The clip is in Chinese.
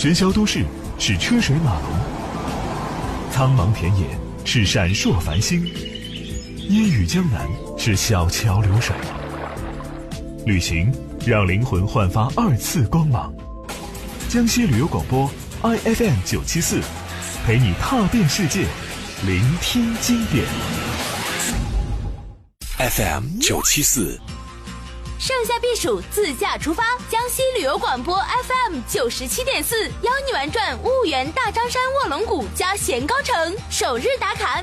喧嚣都市是车水马龙，苍茫田野是闪烁繁星，烟雨江南是小桥流水。旅行让灵魂焕发2次光芒。江西旅游广播 IFM 974，陪你踏遍世界，聆听经典。 FM 974， 盛夏避暑，自驾出发。江西旅游广播 FM 97.4，邀你玩转婺源大张山卧龙谷加咸高城，首日打卡